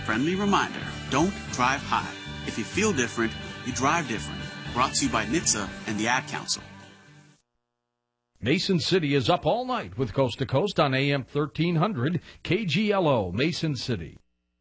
Friendly reminder, don't drive high. If you feel different, you drive different. Brought to you by NHTSA and the Ad Council. Mason City is up all night with Coast to Coast on AM 1300 KGLO, Mason City.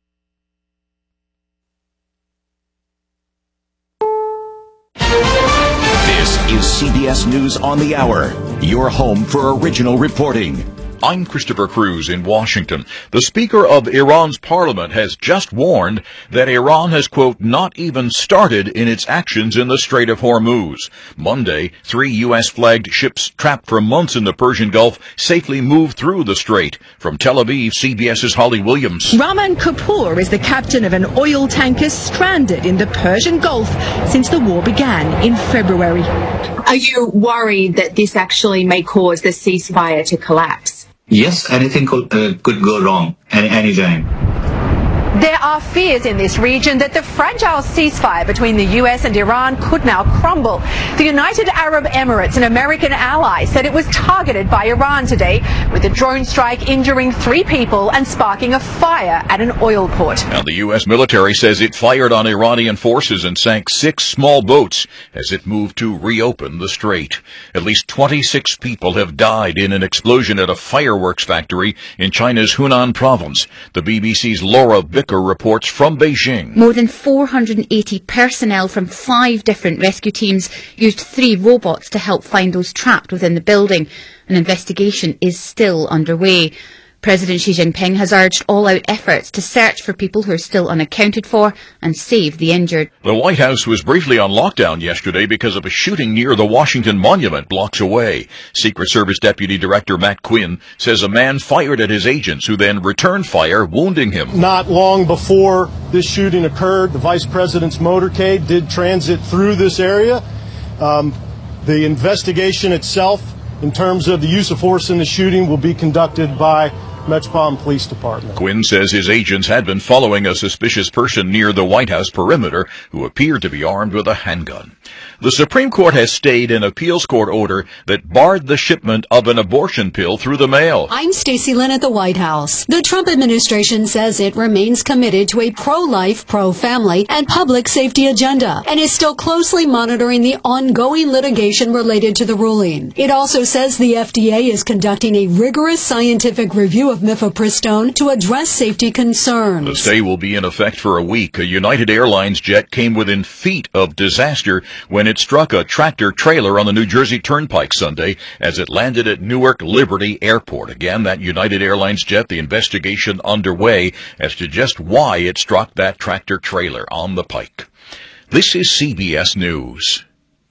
This is CBS News on the Hour, your home for original reporting. I'm Christopher Cruz in Washington. The Speaker of Iran's parliament has just warned that Iran has, quote, not even started in its actions in the Strait of Hormuz. Monday, 3 U.S.-flagged ships trapped for months in the Persian Gulf safely moved through the strait. From Tel Aviv, CBS's Holly Williams. Rahman Kapoor is the captain of an oil tanker stranded in the Persian Gulf since the war began in February. Are you worried that this actually may cause the ceasefire to collapse? Yes, anything could go wrong any time. There are fears in this region that the fragile ceasefire between the US and Iran could now crumble. The United Arab Emirates, an American ally, said it was targeted by Iran today, with a drone strike injuring 3 people and sparking a fire at an oil port. Now, the U.S. military says it fired on Iranian forces and sank 6 small boats as it moved to reopen the strait. At least 26 people have died in an explosion at a fireworks factory in China's Hunan province. The BBC's Laura Bicker reports from Beijing. More than 480 personnel from 5 different rescue teams used 3 robots to help find those trapped within the building. An investigation is still underway. President Xi Jinping has urged all-out efforts to search for people who are still unaccounted for and save the injured. The White House was briefly on lockdown yesterday because of a shooting near the Washington Monument blocks away. Secret Service Deputy Director Matt Quinn says a man fired at his agents who then returned fire, wounding him. Not long before this shooting occurred, the Vice President's motorcade did transit through this area. The investigation itself, in terms of the use of force in the shooting, will be conducted by Metropolitan Police Department. Quinn says his agents had been following a suspicious person near the White House perimeter who appeared to be armed with a handgun. The Supreme Court has stayed an appeals court order that barred the shipment of an abortion pill through the mail. I'm Stacey Lynn at the White House. The Trump administration says it remains committed to a pro-life, pro-family, and public safety agenda and is still closely monitoring the ongoing litigation related to the ruling. It also says the FDA is conducting a rigorous scientific review of mifepristone to address safety concerns. The stay will be in effect for a week. A United Airlines jet came within feet of disaster when it struck a tractor-trailer on the New Jersey Turnpike Sunday as it landed at Newark Liberty Airport. Again, that United Airlines jet, the investigation underway as to just why it struck that tractor-trailer on the pike. This is CBS News.